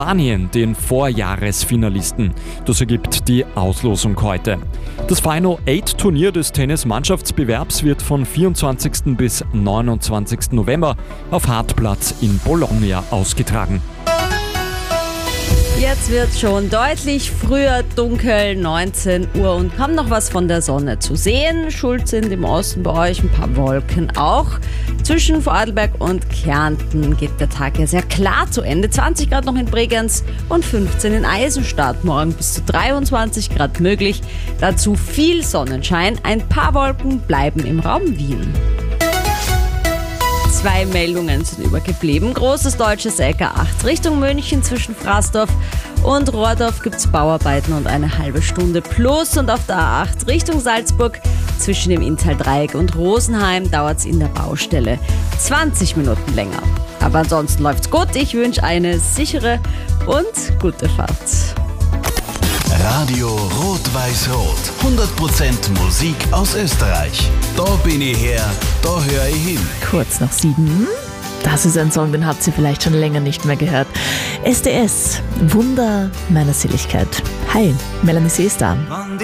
Spanien, den Vorjahresfinalisten. Das ergibt die Auslosung heute. Das Final 8 Turnier des Tennis-Mannschaftsbewerbs wird von 24. bis 29. November auf Hartplatz in Bologna ausgetragen. Jetzt wird schon deutlich früher dunkel, 19 Uhr und kaum noch was von der Sonne zu sehen. Schuld sind im Osten bei euch ein paar Wolken auch. Zwischen Vorarlberg und Kärnten geht der Tag ja sehr klar zu Ende. 20 Grad noch in Bregenz und 15 in Eisenstadt. Morgen bis zu 23 Grad möglich. Dazu viel Sonnenschein. Ein paar Wolken bleiben im Raum Wien. 2 Meldungen sind übergeblieben. Großes deutsches LK8 Richtung München zwischen Fraßdorf und Rohrdorf gibt es Bauarbeiten und eine halbe Stunde plus. Und auf der A8 Richtung Salzburg zwischen dem Inntal-Dreieck und Rosenheim dauert es in der Baustelle 20 Minuten länger. Aber ansonsten läuft's gut. Ich wünsche eine sichere und gute Fahrt. Radio Rot-Weiß-Rot. 100% Musik aus Österreich. Da bin ich her, da höre ich hin. Kurz nach 7. Das ist ein Song, den habt ihr vielleicht schon länger nicht mehr gehört. SDS, Wunder meiner Seligkeit. Hi, Melanie C. ist da.